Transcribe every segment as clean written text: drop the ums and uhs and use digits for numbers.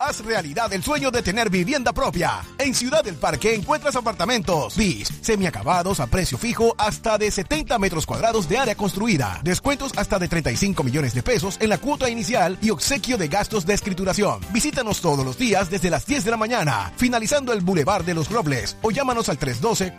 Haz realidad el sueño de tener vivienda propia. En Ciudad del Parque encuentras apartamentos bis, semiacabados a precio fijo hasta de 70 metros cuadrados de área construida. Descuentos hasta de 35 millones de pesos en la cuota inicial y obsequio de gastos de escrituración. Visítanos todos los días desde las 10 de la mañana, finalizando el Boulevard de los Robles, o llámanos al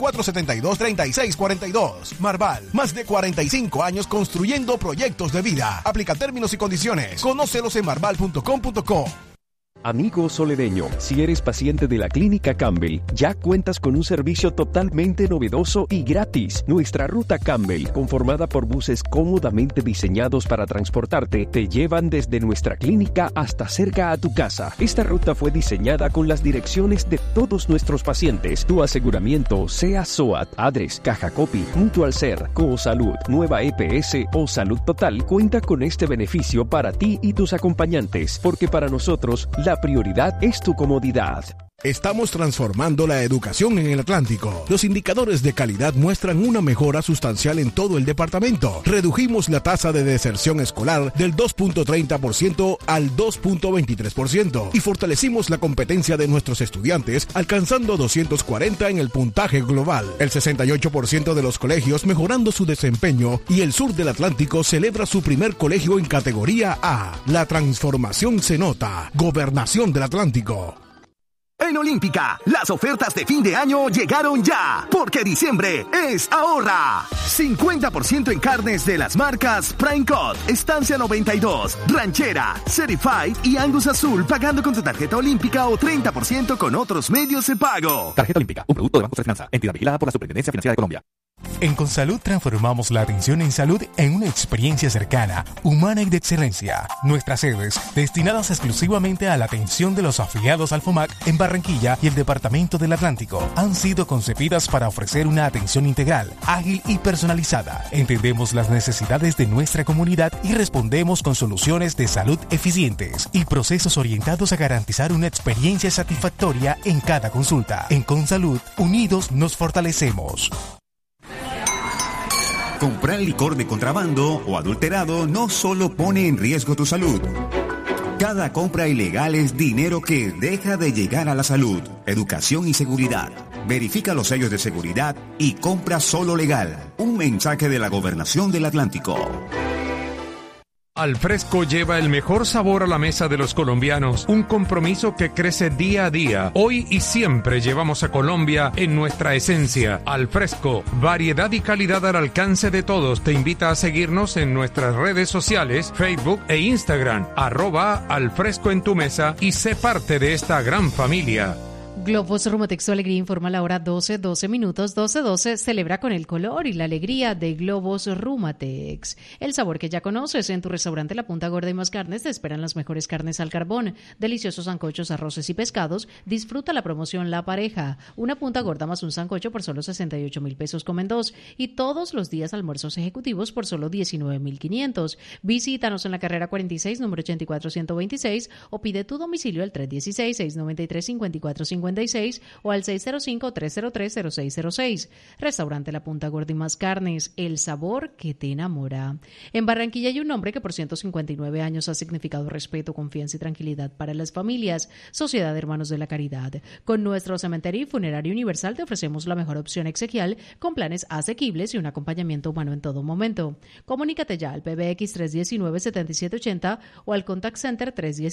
312-472-3642. Marval, más de 45 años construyendo proyectos de vida. Aplica términos y condiciones. Conócelos en marval.com.co. Amigo solereño, si eres paciente de la Clínica Campbell, ya cuentas con un servicio totalmente novedoso y gratis. Nuestra ruta Campbell, conformada por buses cómodamente diseñados para transportarte, te llevan desde nuestra clínica hasta cerca a tu casa. Esta ruta fue diseñada con las direcciones de todos nuestros pacientes. Tu aseguramiento, sea SOAT, Adres, Caja Copy, Mutual Ser, Cosalud, Nueva EPS o Salud Total, cuenta con este beneficio para ti y tus acompañantes, porque para nosotros, la prioridad es tu comodidad. Estamos transformando la educación en el Atlántico. Los indicadores de calidad muestran una mejora sustancial en todo el departamento. Redujimos la tasa de deserción escolar del 2.30% al 2.23% y fortalecimos la competencia de nuestros estudiantes, alcanzando 240 en el puntaje global. El 68% de los colegios mejorando su desempeño y el sur del Atlántico celebra su primer colegio en categoría A. La transformación se nota. Gobernación del Atlántico. En Olímpica, las ofertas de fin de año llegaron ya, porque diciembre es ahorra. 50% en carnes de las marcas Prime Cut, Estancia 92, Ranchera, Certified y Angus Azul, pagando con tu tarjeta Olímpica o 30% con otros medios de pago. Tarjeta Olímpica, un producto de Banco de Finanza, entidad vigilada por la Superintendencia Financiera de Colombia. En Consalud transformamos la atención en salud en una experiencia cercana, humana y de excelencia. Nuestras sedes, destinadas exclusivamente a la atención de los afiliados al FOMAC en Barranquilla y el Departamento del Atlántico, han sido concebidas para ofrecer una atención integral, ágil y personalizada. Entendemos las necesidades de nuestra comunidad y respondemos con soluciones de salud eficientes y procesos orientados a garantizar una experiencia satisfactoria en cada consulta. En Consalud, unidos nos fortalecemos. Comprar licor de contrabando o adulterado no solo pone en riesgo tu salud. Cada compra ilegal es dinero que deja de llegar a la salud. Educación y seguridad. Verifica los sellos de seguridad y compra solo legal. Un mensaje de la Gobernación del Atlántico. Alfresco lleva el mejor sabor a la mesa de los colombianos, un compromiso que crece día a día. Hoy y siempre llevamos a Colombia en nuestra esencia. Alfresco, variedad y calidad al alcance de todos. Te invita a seguirnos en nuestras redes sociales, Facebook e Instagram, @Alfresco en tu mesa, y sé parte de esta gran familia. Globos Rumatex, tu alegría, informa la hora 12 minutos, 12:12. Celebra con el color y la alegría de Globos Rumatex. El sabor que ya conoces en tu restaurante La Punta Gorda y Más Carnes. Te esperan las mejores carnes al carbón, deliciosos sancochos, arroces y pescados. Disfruta la promoción La Pareja. Una punta gorda más un sancocho por solo 68.000 pesos comen dos. Y todos los días almuerzos ejecutivos por solo 19.500. Visítanos en la carrera 46, número 84126, o pide tu domicilio al 316-693-5456 o al 605-303-0606. Restaurante La Punta Gorda y Más Carnes, el sabor que te enamora. En Barranquilla hay un nombre que por 159 años ha significado respeto, confianza y tranquilidad para las familias. Sociedad de Hermanos de la Caridad. Con nuestro cementerio y funerario universal te ofrecemos la mejor opción exequial con planes asequibles y un acompañamiento humano en todo momento. Comunícate ya al PBX 319-7780 o al Contact Center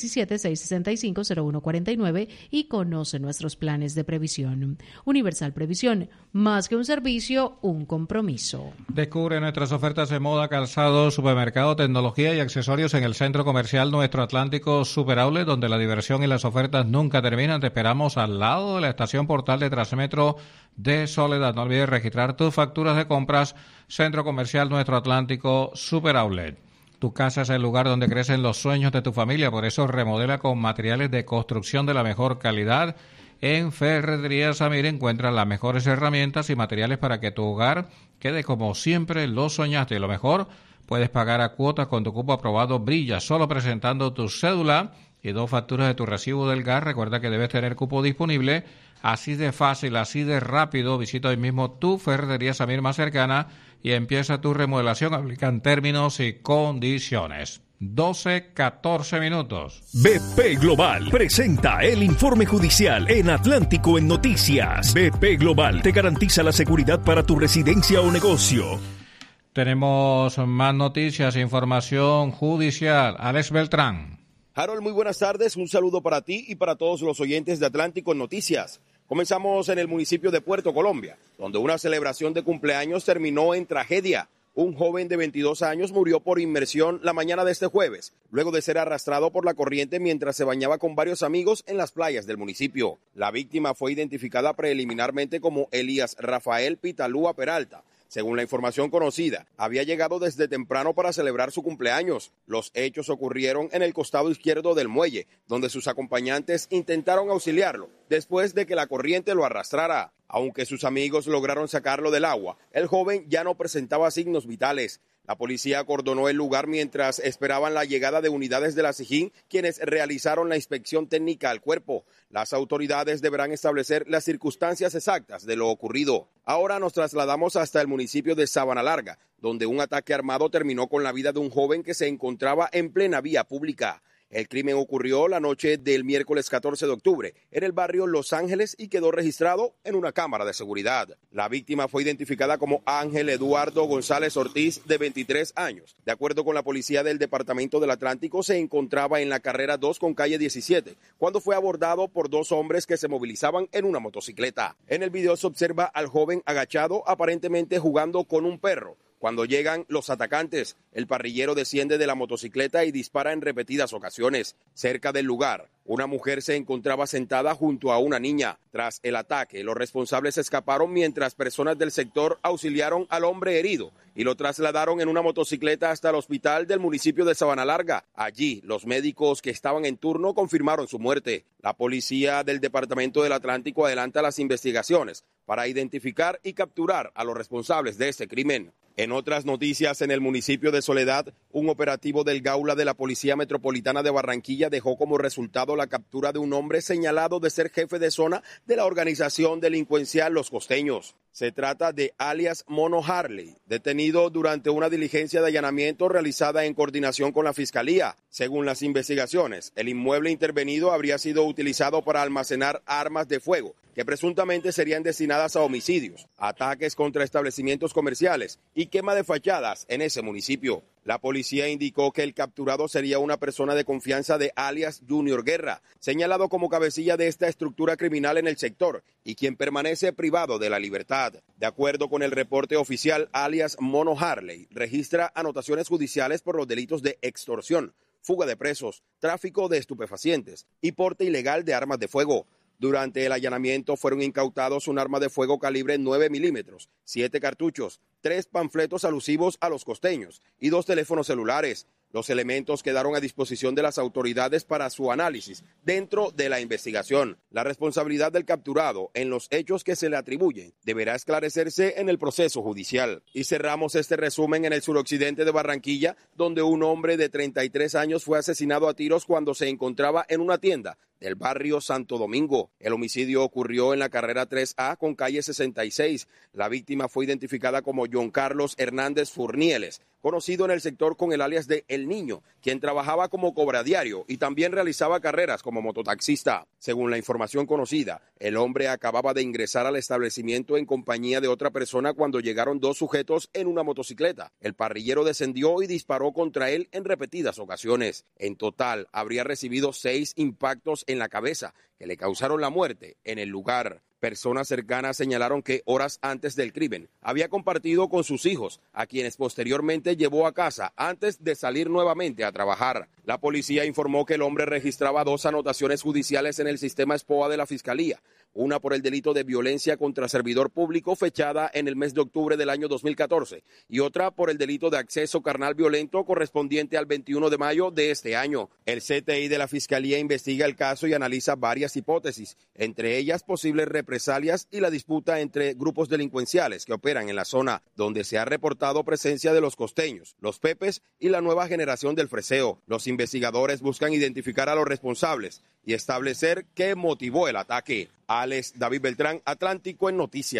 317-665-0149 y conoce nuestros planes de previsión. Universal Previsión, más que un servicio, un compromiso. Descubre nuestras ofertas de moda, calzado, supermercado, tecnología y accesorios en el Centro Comercial Nuestro Atlántico Super Outlet, donde la diversión y las ofertas nunca terminan. Te esperamos al lado de la estación Portal de Transmetro de Soledad. No olvides registrar tus facturas de compras. Centro Comercial Nuestro Atlántico Super Outlet. Tu casa es el lugar donde crecen los sueños de tu familia, por eso remodela con materiales de construcción de la mejor calidad. En Ferretería Samir encuentras las mejores herramientas y materiales para que tu hogar quede como siempre lo soñaste. Y lo mejor, puedes pagar a cuotas con tu cupo aprobado Brilla, solo presentando tu cédula y 2 facturas de tu recibo del gas. Recuerda que debes tener cupo disponible. Así de fácil, así de rápido. Visita hoy mismo tu Ferretería Samir más cercana y empieza tu remodelación. Aplican términos y condiciones. 12:14 minutos. BP Global presenta el informe judicial en Atlántico en Noticias. BP Global te garantiza la seguridad para tu residencia o negocio. Tenemos más noticias, información judicial. Alex Beltrán. Harold, muy buenas tardes. Un saludo para ti y para todos los oyentes de Atlántico en Noticias. Comenzamos en el municipio de Puerto Colombia, donde una celebración de cumpleaños terminó en tragedia. Un joven de 22 años murió por inmersión la mañana de este jueves, luego de ser arrastrado por la corriente mientras se bañaba con varios amigos en las playas del municipio. La víctima fue identificada preliminarmente como Elías Rafael Pitalúa Peralta. Según la información conocida, había llegado desde temprano para celebrar su cumpleaños. Los hechos ocurrieron en el costado izquierdo del muelle, donde sus acompañantes intentaron auxiliarlo, después de que la corriente lo arrastrara. Aunque sus amigos lograron sacarlo del agua, el joven ya no presentaba signos vitales. La policía acordonó el lugar mientras esperaban la llegada de unidades de la SIJIN, quienes realizaron la inspección técnica al cuerpo. Las autoridades deberán establecer las circunstancias exactas de lo ocurrido. Ahora nos trasladamos hasta el municipio de Sabana Larga, donde un ataque armado terminó con la vida de un joven que se encontraba en plena vía pública. El crimen ocurrió la noche del miércoles 14 de octubre en el barrio Los Ángeles y quedó registrado en una cámara de seguridad. La víctima fue identificada como Ángel Eduardo González Ortiz, de 23 años. De acuerdo con la policía del Departamento del Atlántico, se encontraba en la carrera 2 con calle 17, cuando fue abordado por dos hombres que se movilizaban en una motocicleta. En el video se observa al joven agachado, aparentemente jugando con un perro. Cuando llegan los atacantes, el parrillero desciende de la motocicleta y dispara en repetidas ocasiones. Cerca del lugar, una mujer se encontraba sentada junto a una niña. Tras el ataque, los responsables escaparon mientras personas del sector auxiliaron al hombre herido y lo trasladaron en una motocicleta hasta el hospital del municipio de Sabana Larga. Allí, los médicos que estaban en turno confirmaron su muerte. La policía del Departamento del Atlántico adelanta las investigaciones para identificar y capturar a los responsables de este crimen. En otras noticias, en el municipio de Soledad, un operativo del Gaula de la Policía Metropolitana de Barranquilla dejó como resultado la captura de un hombre señalado de ser jefe de zona de la organización delincuencial Los Costeños. Se trata de alias Mono Harley, detenido durante una diligencia de allanamiento realizada en coordinación con la Fiscalía. Según las investigaciones, el inmueble intervenido habría sido utilizado para almacenar armas de fuego, que presuntamente serían destinadas a homicidios, ataques contra establecimientos comerciales y quema de fachadas en ese municipio. La policía indicó que el capturado sería una persona de confianza de alias Junior Guerra, señalado como cabecilla de esta estructura criminal en el sector y quien permanece privado de la libertad. De acuerdo con el reporte oficial, alias Mono Harley registra anotaciones judiciales por los delitos de extorsión, fuga de presos, tráfico de estupefacientes y porte ilegal de armas de fuego. Durante el allanamiento fueron incautados un arma de fuego calibre 9 milímetros, 7 cartuchos, 3 panfletos alusivos a los costeños y 2 teléfonos celulares. Los elementos quedaron a disposición de las autoridades para su análisis dentro de la investigación. La responsabilidad del capturado en los hechos que se le atribuyen deberá esclarecerse en el proceso judicial. Y cerramos este resumen en el suroccidente de Barranquilla, donde un hombre de 33 años fue asesinado a tiros cuando se encontraba en una tienda del barrio Santo Domingo. El homicidio ocurrió en la carrera 3A con calle 66. La víctima fue identificada como John Carlos Hernández Furnieles, conocido en el sector con el alias de El Niño, quien trabajaba como cobradiario y también realizaba carreras como mototaxista. Según la información conocida, el hombre acababa de ingresar al establecimiento en compañía de otra persona cuando llegaron dos sujetos en una motocicleta. El parrillero descendió y disparó contra él en repetidas ocasiones. En total, habría recibido 6 impactos en la cabeza que le causaron la muerte en el lugar. Personas cercanas señalaron que horas antes del crimen había compartido con sus hijos, a quienes posteriormente llevó a casa antes de salir nuevamente a trabajar. La policía informó que el hombre registraba 2 anotaciones judiciales en el sistema SPOA de la Fiscalía, una por el delito de violencia contra servidor público fechada en el mes de octubre del año 2014 y otra por el delito de acceso carnal violento correspondiente al 21 de mayo de este año. El CTI de la Fiscalía investiga el caso y analiza varias hipótesis, entre ellas posibles represalias y la disputa entre grupos delincuenciales que operan en la zona, donde se ha reportado presencia de los costeños, los pepes y la nueva generación del freseo. Los investigadores buscan identificar a los responsables y establecer qué motivó el ataque. Alex David Beltrán, Atlántico en Noticias.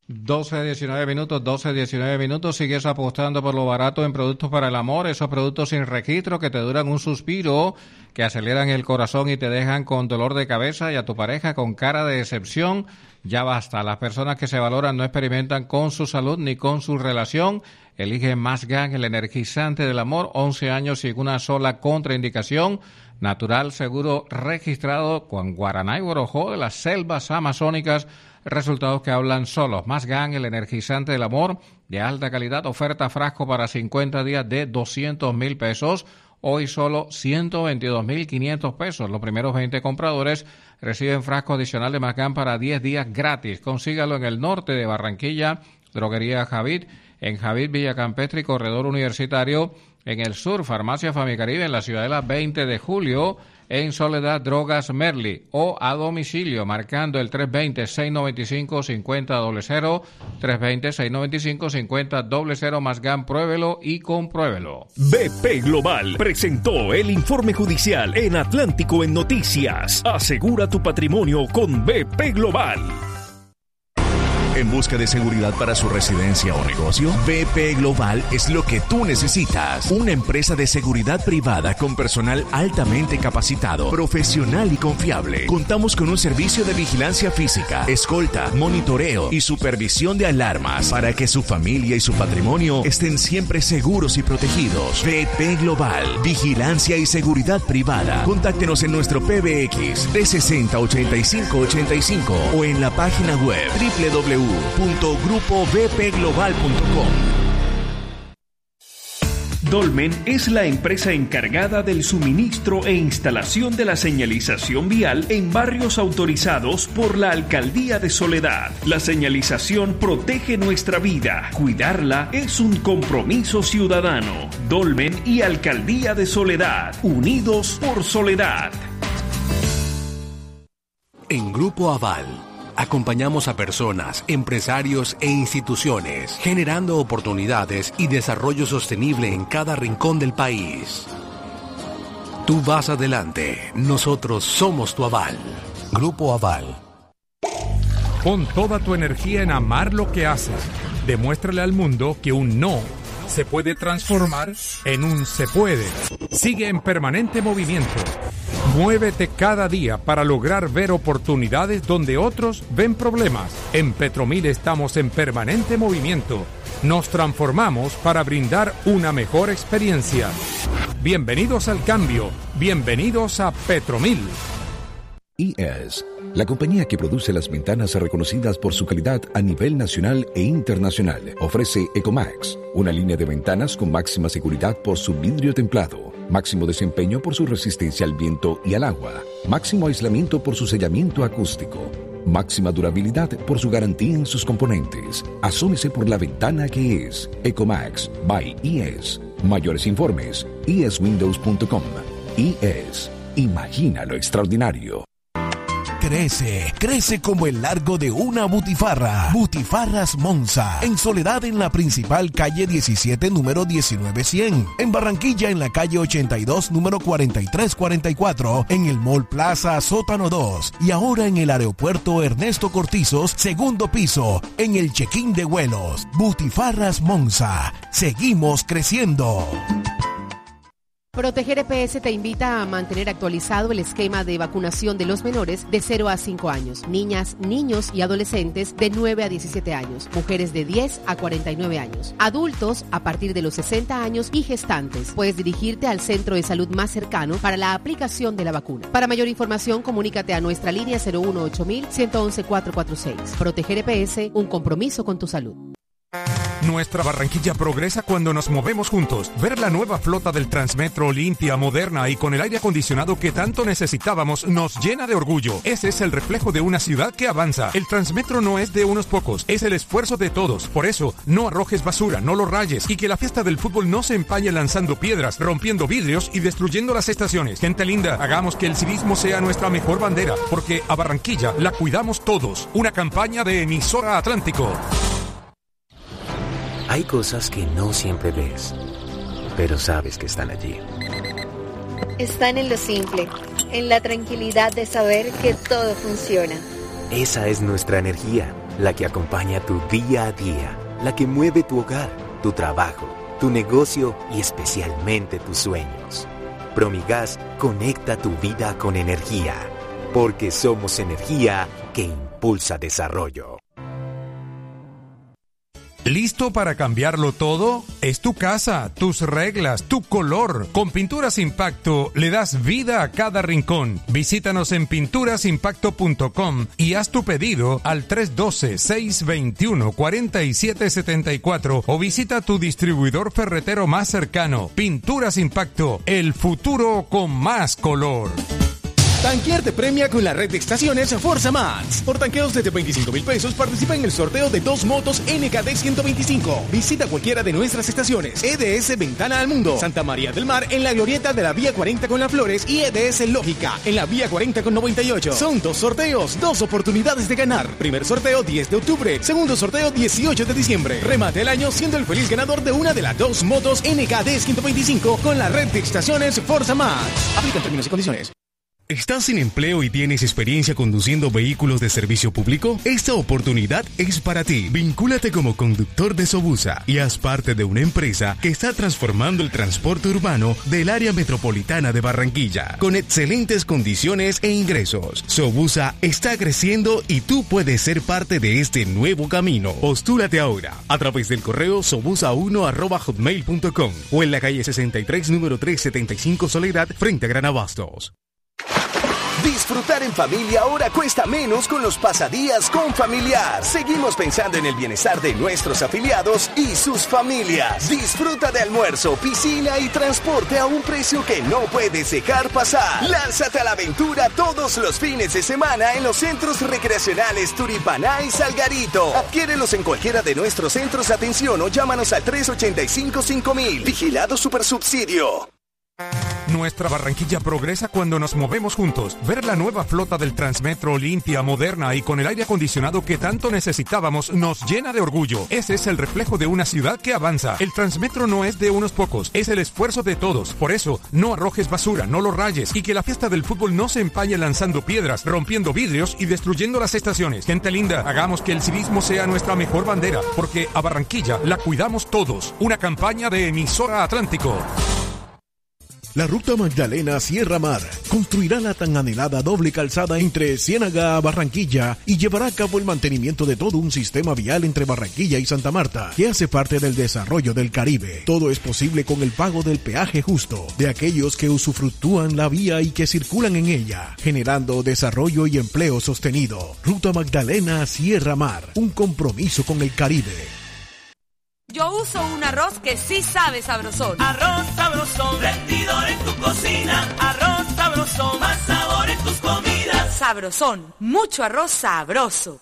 12-19 minutos, sigues apostando por lo barato en productos para el amor, esos productos sin registro que te duran un suspiro, que aceleran el corazón y te dejan con dolor de cabeza, y a tu pareja con cara de decepción. Ya basta, las personas que se valoran no experimentan con su salud ni con su relación. Elige Más Gang, el energizante del amor, 11 años sin una sola contraindicación, natural, seguro, registrado con Guaraná y Borojó de las selvas amazónicas. Resultados que hablan solos. Más Gang, el energizante del amor, de alta calidad. Oferta frasco para 50 días de 200,000 pesos. Hoy solo 122,500 pesos. Los primeros 20 compradores reciben frasco adicional de Más Gang para 10 días gratis. Consígalo en el norte de Barranquilla, Droguería Javid, en Javid, Villa Campestre y Corredor Universitario. En el sur, Farmacia Famicaribe, en la Ciudadela 20 de Julio, en Soledad Drogas Merli, o a domicilio marcando el 320-695-5000, 320-695-5000. Más Gang, pruébelo y compruébelo. BP Global presentó el informe judicial en Atlántico en Noticias. Asegura tu patrimonio con BP Global. ¿En busca de seguridad para su residencia o negocio? BP Global es lo que tú necesitas. Una empresa de seguridad privada con personal altamente capacitado, profesional y confiable. Contamos con un servicio de vigilancia física, escolta, monitoreo y supervisión de alarmas para que su familia y su patrimonio estén siempre seguros y protegidos. BP Global, vigilancia y seguridad privada. Contáctenos en nuestro PBX 360-8585 o en la página web www.grupobpglobal.com. Dolmen es la empresa encargada del suministro e instalación de la señalización vial en barrios autorizados por la Alcaldía de Soledad. La señalización protege nuestra vida. Cuidarla es un compromiso ciudadano. Dolmen y Alcaldía de Soledad, unidos por Soledad. En Grupo Aval acompañamos a personas, empresarios e instituciones, generando oportunidades y desarrollo sostenible en cada rincón del país. Tú vas adelante, nosotros somos tu aval. Grupo Aval. Pon toda tu energía en amar lo que haces. Demuéstrale al mundo que un no se puede transformar en un se puede. Sigue en permanente movimiento. Muévete cada día para lograr ver oportunidades donde otros ven problemas. En Petromil estamos en permanente movimiento. Nos transformamos para brindar una mejor experiencia. Bienvenidos al cambio. Bienvenidos a Petromil. IES, la compañía que produce las ventanas reconocidas por su calidad a nivel nacional e internacional, ofrece Ecomax, una línea de ventanas con máxima seguridad por su vidrio templado, máximo desempeño por su resistencia al viento y al agua, máximo aislamiento por su sellamiento acústico, máxima durabilidad por su garantía en sus componentes. Asómese por la ventana que es Ecomax by IES. Mayores informes, ieswindows.com. IES, imagina lo extraordinario. Crece como el largo de una butifarra. Butifarras Monza. En Soledad, en la principal calle 17, número 19100. En Barranquilla, en la calle 82, número 4344. En el Mall Plaza Sótano 2. Y ahora en el aeropuerto Ernesto Cortizos, segundo piso, en el check-in de vuelos. Butifarras Monza. Seguimos creciendo. Proteger EPS te invita a mantener actualizado el esquema de vacunación de los menores de 0 a 5 años, niñas, niños y adolescentes de 9 a 17 años, mujeres de 10 a 49 años, adultos a partir de los 60 años y gestantes. Puedes dirigirte al centro de salud más cercano para la aplicación de la vacuna. Para mayor información, comunícate a nuestra línea 018-111-446. Proteger EPS, un compromiso con tu salud. Nuestra Barranquilla progresa cuando nos movemos juntos. Ver la nueva flota del Transmetro limpia, moderna y con el aire acondicionado que tanto necesitábamos nos llena de orgullo. Ese es el reflejo de una ciudad que avanza. El Transmetro no es de unos pocos, es el esfuerzo de todos. Por eso, no arrojes basura, no lo rayes y que la fiesta del fútbol no se empañe lanzando piedras, rompiendo vidrios y destruyendo las estaciones. Gente linda, hagamos que el civismo sea nuestra mejor bandera, porque a Barranquilla la cuidamos todos. Una campaña de Emisora Atlántico. Hay cosas que no siempre ves, pero sabes que están allí. Están en lo simple, en la tranquilidad de saber que todo funciona. Esa es nuestra energía, la que acompaña tu día a día, la que mueve tu hogar, tu trabajo, tu negocio y especialmente tus sueños. Promigas conecta tu vida con energía, porque somos energía que impulsa desarrollo. ¿Listo para cambiarlo todo? Es tu casa, tus reglas, tu color. Con Pinturas Impacto le das vida a cada rincón. Visítanos en pinturasimpacto.com y haz tu pedido al 312-621-4774 o visita tu distribuidor ferretero más cercano. Pinturas Impacto, el futuro con más color. Tanquear te premia con la red de estaciones Forza Max. Por tanqueos desde 25,000 pesos participa en el sorteo de 2 motos NKD 125. Visita cualquiera de nuestras estaciones. EDS Ventana al Mundo, Santa María del Mar en la glorieta de la Vía 40 con Las Flores y EDS Lógica en la Vía 40 con 98. Son 2 sorteos, 2 oportunidades de ganar. Primer sorteo 10 de octubre, segundo sorteo 18 de diciembre. Remate el año siendo el feliz ganador de una de las 2 motos NKD 125 con la red de estaciones Forza Max. Aplican términos y condiciones. ¿Estás sin empleo y tienes experiencia conduciendo vehículos de servicio público? Esta oportunidad es para ti. Vincúlate como conductor de Sobusa y haz parte de una empresa que está transformando el transporte urbano del área metropolitana de Barranquilla con excelentes condiciones e ingresos. Sobusa está creciendo y tú puedes ser parte de este nuevo camino. Postúlate ahora a través del correo sobusa1@hotmail.com o en la calle 63, número 375 Soledad, frente a Gran Abastos. Disfrutar en familia ahora cuesta menos con los pasadías con Familiar. Seguimos pensando en el bienestar de nuestros afiliados y sus familias. Disfruta de almuerzo, piscina y transporte a un precio que no puedes dejar pasar. Lánzate a la aventura todos los fines de semana en los centros recreacionales Turipaná y Salgarito. Adquiérelos en cualquiera de nuestros centros de atención o llámanos al 385-5000. Vigilado Supersubsidio. Nuestra Barranquilla progresa cuando nos movemos juntos. Ver la nueva flota del Transmetro limpia, moderna y con el aire acondicionado que tanto necesitábamos nos llena de orgullo. Ese es el reflejo de una ciudad que avanza. El Transmetro no es de unos pocos, es el esfuerzo de todos. Por eso, no arrojes basura, no lo rayes y que la fiesta del fútbol no se empañe lanzando piedras, rompiendo vidrios y destruyendo las estaciones. Gente linda, hagamos que el civismo sea nuestra mejor bandera, porque a Barranquilla la cuidamos todos. Una campaña de Emisora Atlántico. La Ruta Magdalena Sierra Mar construirá la tan anhelada doble calzada entre Ciénaga a Barranquilla y llevará a cabo el mantenimiento de todo un sistema vial entre Barranquilla y Santa Marta, que hace parte del desarrollo del Caribe. Todo es posible con el pago del peaje justo de aquellos que usufructúan la vía y que circulan en ella, generando desarrollo y empleo sostenido. Ruta Magdalena Sierra Mar, un compromiso con el Caribe. Yo uso un arroz que sí sabe sabrosón. Arroz sabrosón, rendidor en tu cocina. Arroz sabrosón, más sabor en tus comidas. Sabrosón, mucho arroz sabroso.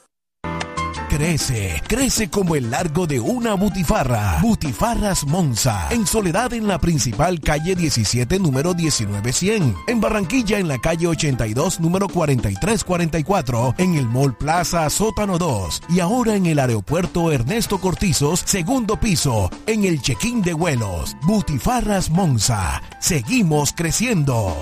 Crece como el largo de una butifarra. Butifarras Monza, en Soledad en la principal calle 17, número 19100. En Barranquilla en la calle 82, número 4344. En el Mall Plaza Sótano 2. Y ahora en el aeropuerto Ernesto Cortizos, segundo piso, en el check-in de vuelos. Butifarras Monza. Seguimos creciendo.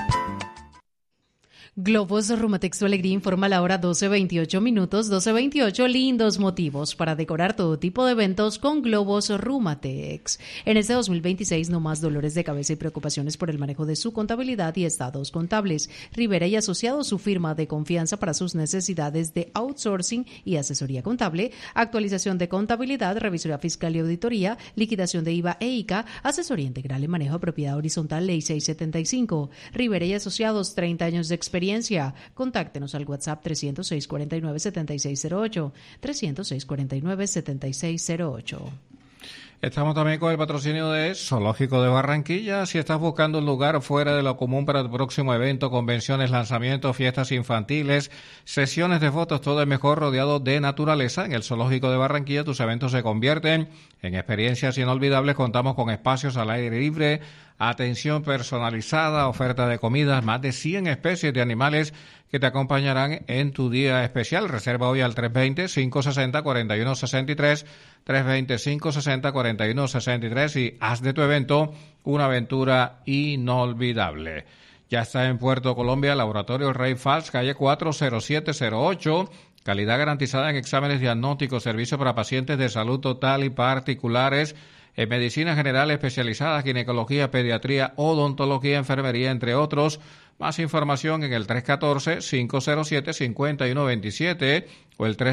Globos Rumatex Tu Alegría informa la hora 12:28 minutos, 12:28, lindos motivos para decorar todo tipo de eventos con Globos Rumatex. En este 2026 no más dolores de cabeza y preocupaciones por el manejo de su contabilidad y estados contables. Rivera y Asociados, su firma de confianza para sus necesidades de outsourcing y asesoría contable, actualización de contabilidad, revisoría fiscal y auditoría, liquidación de IVA e ICA, asesoría integral en manejo de propiedad horizontal, Ley 675. Rivera y Asociados, 30 años de experiencia. Contáctenos al WhatsApp 306-49-7608, 306-49-7608. Estamos también con el patrocinio de Zoológico de Barranquilla. Si estás buscando un lugar fuera de lo común para tu próximo evento, convenciones, lanzamientos, fiestas infantiles, sesiones de fotos, todo es mejor rodeado de naturaleza. En el Zoológico de Barranquilla tus eventos se convierten en experiencias inolvidables. Contamos con espacios al aire libre, atención personalizada, oferta de comidas, más de 100 especies de animales que te acompañarán en tu día especial. Reserva hoy al 320-560-4163, 320-560-4163 y haz de tu evento una aventura inolvidable. Ya está en Puerto Colombia, Laboratorio Rey Fals, calle 40708. Calidad garantizada en exámenes diagnósticos, servicios para pacientes de salud total y particulares, en medicina general especializada, ginecología, pediatría, odontología, enfermería, entre otros. Más información en el 314-507-5127 o el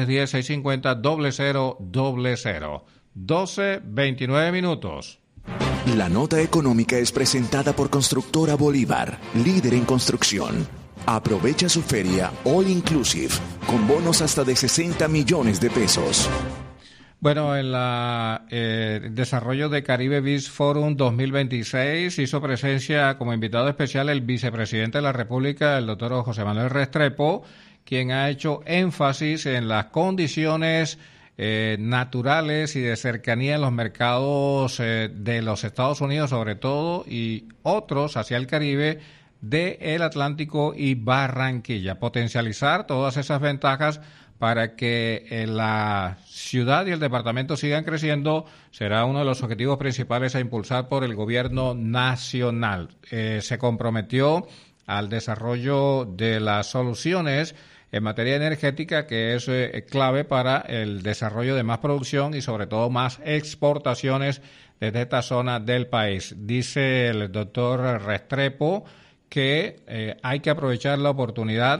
310-650-0000. 12:29 minutos. La nota económica es presentada por Constructora Bolívar, líder en construcción. Aprovecha su feria All Inclusive, con bonos hasta de 60 millones de pesos. Bueno, en la desarrollo de Caribe Beach Forum 2026 hizo presencia como invitado especial el vicepresidente de la República, el doctor José Manuel Restrepo, quien ha hecho énfasis en las condiciones naturales y de cercanía en los mercados de los Estados Unidos sobre todo y otros hacia el Caribe del Atlántico y Barranquilla. Potencializar todas esas ventajas para que la ciudad y el departamento sigan creciendo será uno de los objetivos principales a impulsar por el gobierno nacional. Se comprometió al desarrollo de las soluciones en materia energética, que es clave para el desarrollo de más producción y sobre todo más exportaciones desde esta zona del país. Dice el doctor Restrepo que hay que aprovechar la oportunidad